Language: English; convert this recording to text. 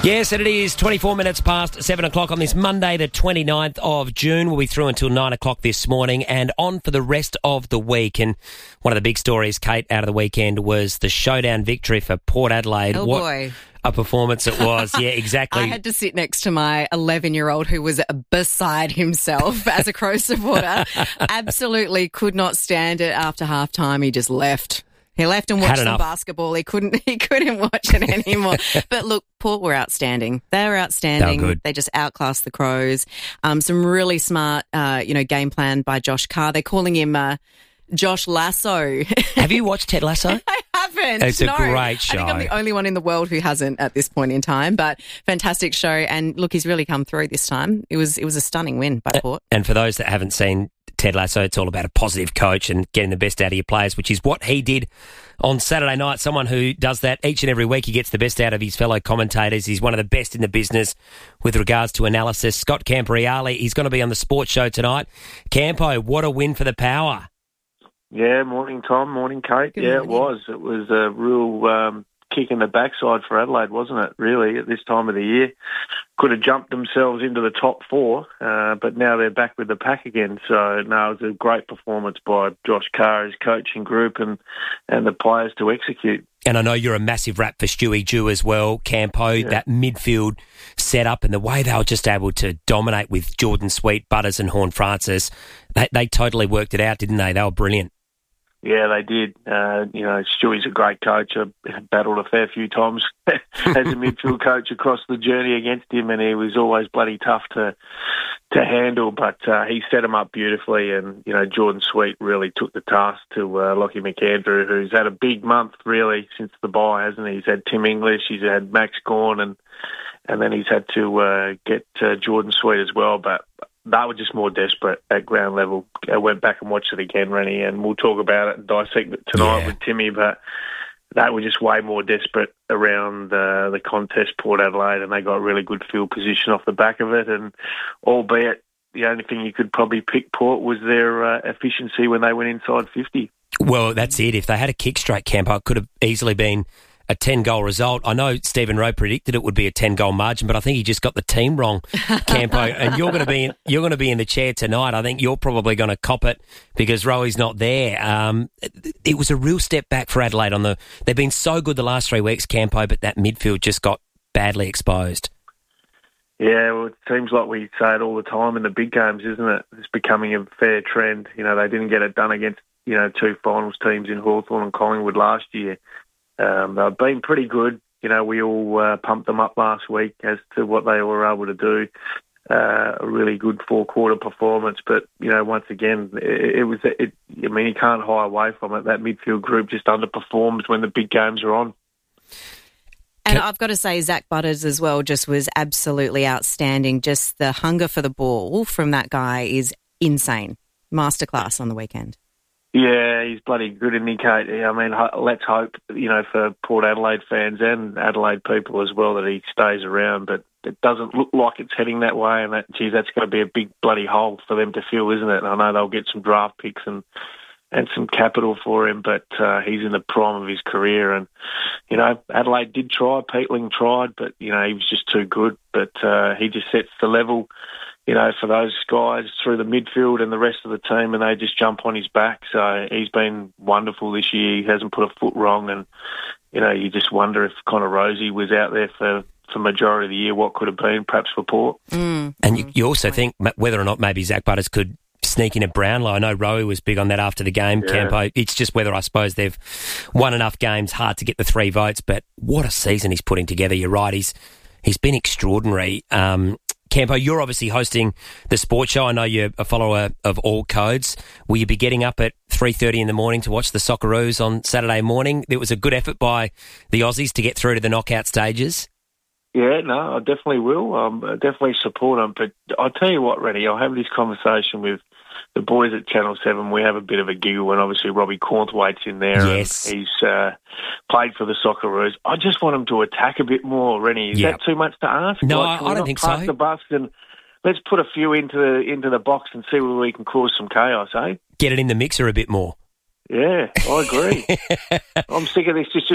Yes, and it is 24 minutes past 7 o'clock on this Monday, the 29th of June. We'll be through until 9 o'clock this morning and on for the rest of the week. And one of the big stories, Kate, out of the weekend was the showdown victory for Port Adelaide. Oh, boy. A performance it was. Yeah, exactly. I had to sit next to my 11-year-old who was beside himself as a Crow supporter. Absolutely could not stand it after half-time. He just left. He left and watched some basketball. He couldn't watch it anymore. But look, Port were outstanding. They were outstanding. They were good. They just outclassed the Crows. Some really smart, game plan by Josh Carr. They're calling him Josh Lasso. Have you watched Ted Lasso? I haven't. It's a great show. I think I'm the only one in the world who hasn't at this point in time, but fantastic show. And look, he's really come through this time. It was a stunning win by Port. And for those that haven't seen Ted Lasso, it's all about a positive coach and getting the best out of your players, which is what he did on Saturday night. Someone who does that each and every week. He gets the best out of his fellow commentators. He's one of the best in the business with regards to analysis. Scott Camporeale, he's going to be on the sports show tonight. Campo, what a win for the Power. Yeah, morning, Tom. Morning, Kate. Good morning. It was. It was a real kick in the backside for Adelaide, wasn't it, really, at this time of the year? Could have jumped themselves into the top four, but now they're back with the pack again. So, no, it was a great performance by Josh Carr, his coaching group, and the players to execute. And I know you're a massive rap for Stewie Jew as well, Campo, that midfield setup and the way they were just able to dominate with Jordan Sweet, Butters and Horne-Francis. They totally worked it out, didn't they? They were brilliant. Yeah, they did. Stewie's a great coach. I battled a fair few times as a midfield coach across the journey against him, and he was always bloody tough to handle, but he set him up beautifully, and, Jordan Sweet really took the task to Lockie McAndrew, who's had a big month, really, since the bye, hasn't he? He's had Tim English, he's had Max Gawn, and then he's had to get Jordan Sweet as well, but they were just more desperate at ground level. I went back and watched it again, Rennie, and we'll talk about it and dissect it tonight with Timmy, but they were just way more desperate around the contest, Port Adelaide, and they got really good field position off the back of it, and albeit the only thing you could probably pick Port was their efficiency when they went inside 50. Well, that's it. If they had a kick straight, Campo, it could have easily been a 10-goal result. I know Stephen Rowe predicted it would be a 10-goal margin, but I think he just got the team wrong, Campo. And you're going to be in the chair tonight. I think you're probably going to cop it because Rowe's not there. It was a real step back for Adelaide. They've been so good the last 3 weeks, Campo, but that midfield just got badly exposed. Yeah, well, it seems like we say it all the time in the big games, isn't it? It's becoming a fair trend. They didn't get it done against two finals teams in Hawthorn and Collingwood last year. They've been pretty good. We all pumped them up last week as to what they were able to do. A really good four-quarter performance. But, once again, you can't hide away from it. That midfield group just underperforms when the big games are on. And I've got to say, Zach Butters as well just was absolutely outstanding. Just the hunger for the ball from that guy is insane. Masterclass on the weekend. Yeah, he's bloody good, isn't he, Kate? I mean, let's hope, for Port Adelaide fans and Adelaide people as well, that he stays around. But it doesn't look like it's heading that way, and that's going to be a big bloody hole for them to fill, isn't it? And I know they'll get some draft picks and some capital for him, but he's in the prime of his career. And, Adelaide did try, Peatling tried, but, he was just too good. But he just sets the level, for those guys through the midfield and the rest of the team, and they just jump on his back. So he's been wonderful this year. He hasn't put a foot wrong, and, you just wonder if Connor Rosie was out there for majority of the year, what could have been, perhaps for Port. And you also think whether or not maybe Zach Butters could sneak in at Brownlow. I know Rowe was big on that after the game, Campo. It's just whether, I suppose, they've won enough games, hard to get the 3 votes, but what a season he's putting together. You're right, he's been extraordinary. Campo, you're obviously hosting the sports show. I know you're a follower of all codes. Will you be getting up at 3:30 in the morning to watch the Socceroos on Saturday morning? There was a good effort by the Aussies to get through to the knockout stages. Yeah, no, I definitely will. I definitely support them. But I'll tell you what, Rennie, I'll have this conversation with the boys at Channel 7. We have a bit of a giggle when obviously Robbie Cornthwaite's in there. Yes. And he's played for the Socceroos. I just want him to attack a bit more, Rennie. Is that too much to ask? No, I don't think so. Park the bus and let's put a few into the box and see whether we can cause some chaos, eh? Get it in the mixer a bit more. Yeah, I agree. I'm sick of this just